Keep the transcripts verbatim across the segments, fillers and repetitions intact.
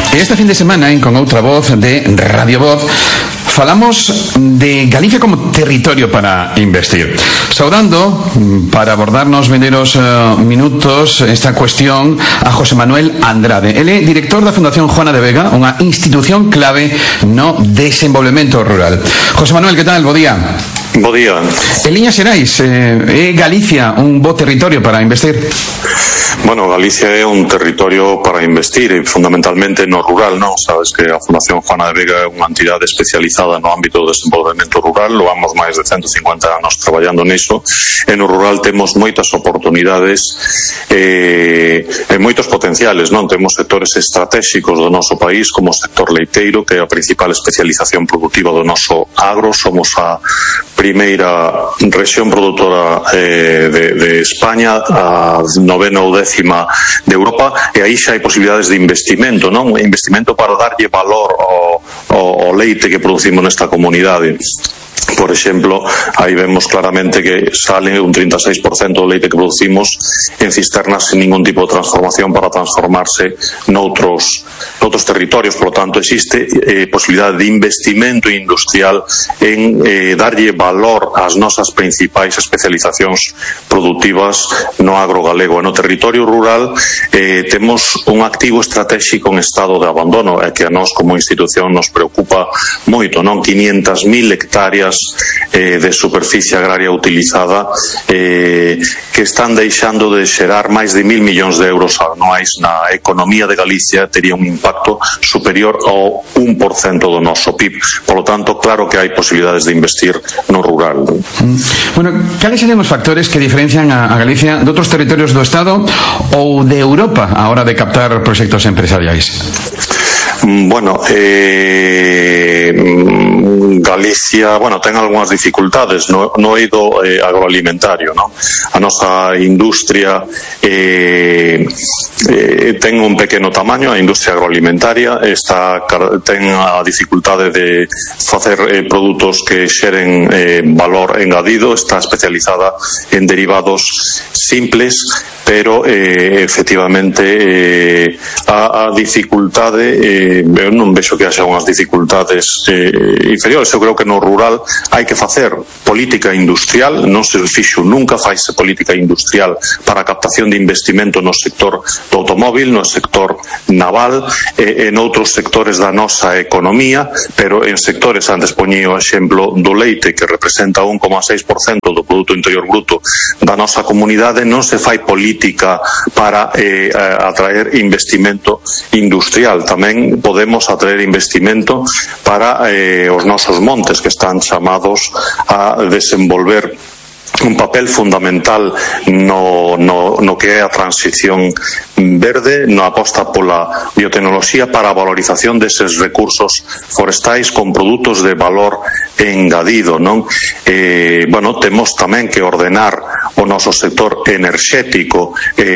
Este fin de semana, en Con Outra Voz de Radio Voz, falamos de Galicia como territorio para investir. Saudando, para abordarnos venderos uh, minutos esta cuestión, a José Manuel Andrade. Ele é director da Fundación Juana de Vega, unha institución clave no desenvolvemento rural. José Manuel, que tal? Bo día. Bo día. En liñas xerais, eh, é Galicia un bo territorio para investir? Bueno, Galicia é un territorio para investir, e fundamentalmente no rural, non? Sabes que a Fundación Juana de Vega é unha entidade especializada no ámbito do desenvolvemento rural, lo vamos máis de ciento cincuenta anos traballando niso, e no rural temos moitas oportunidades e, e moitos potenciales, non? Temos sectores estratégicos do noso país, como o sector leiteiro, que é a principal especialización productiva do noso agro. Somos a primeira rexión produtora eh, de, de España, a novena ou décima de Europa, e aí xa hai posibilidades de investimento, non? Investimento para darlle valor ao, ao, ao leite que producimos nesta comunidade. Por exemplo, aí vemos claramente que sale un treinta e seis por cento do leite que producimos en cisternas sin ningún tipo de transformación para transformarse noutros, noutros territorios. Por lo tanto, existe eh, posibilidade de investimento industrial en eh, darlle valor ás nosas principais especializacións productivas no agro galego. E no territorio rural eh, temos un activo estratégico en estado de abandono, e que a nós como institución nos preocupa moito, non? quinientas mil hectáreas Eh, de superficie agraria utilizada eh, que están deixando de xerar máis de mil millóns de euros anuais na economía de Galicia. Tería un impacto superior ao un por cento do noso P I B. Por lo tanto, claro que hai posibilidades de investir no rural. Mm. Bueno, cales serían os factores que diferencian a, a Galicia de outros territorios do Estado ou de Europa a hora de captar proxectos empresariais? Bueno, eh, Galicia, bueno, ten algunhas dificultades no, no eido eh, agroalimentario, non? A nosa industria eh, eh, ten un pequeno tamaño, a industria agroalimentaria está, ten a dificultade de facer eh, produtos que xeren eh, valor engadido, está especializada en derivados simples, pero eh, efectivamente eh, a, a dificultade eh, eu non vexo que haxa unhas dificultades eh, inferiores. Eu creo que no rural hai que facer política industrial, non se fixo nunca, faise política industrial para a captación de investimento no sector do automóvil, no sector naval e en outros sectores da nosa economía, pero en sectores, antes poñía o exemplo do leite, que representa un coma seis por cento do Produto Interior Bruto da nosa comunidade, non se fai política para eh, atraer investimento industrial. Tamén podemos atraer investimento para eh, os nosos montes, que están chamados a desenvolver un papel fundamental no, no, no que é a transición verde, no aposta pola biotecnoloxía para a valorización deses recursos forestais con produtos de valor engadido, non? Eh, bueno, temos tamén que ordenar o noso sector enerxético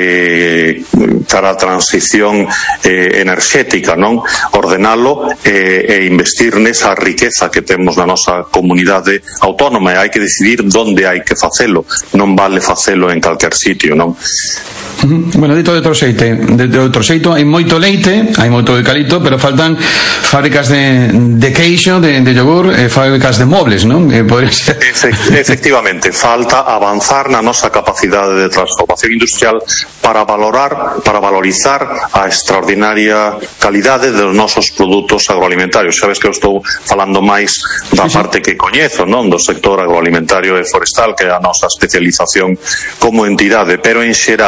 eh, para a transición eh, enerxética, non? Ordenalo eh, e investir nesa riqueza que temos na nosa comunidade autónoma, e hai que decidir onde hai que facelo, non vale facelo en calquer sitio, non? Uh-huh. Bueno, dito de outro xeite, de, de outro xeito, hai moito leite, hai moito eucalipto, pero faltan fábricas de, de queixo, de, de yogur, e fábricas de mobles, non? Eh, podría ser. Efectivamente, falta avanzar na nosa capacidade de transformación industrial para valorar, para valorizar a extraordinaria calidade dos nosos produtos agroalimentarios. Sabes que eu estou falando máis da parte que coñezo, non? Do sector agroalimentario e forestal, que é a nosa especialización como entidade, pero en xeral